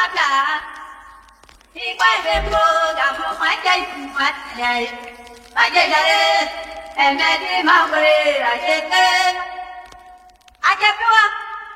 Hãy subscribe cho kênh Ghiền Mì Gõ để không bỏ lỡ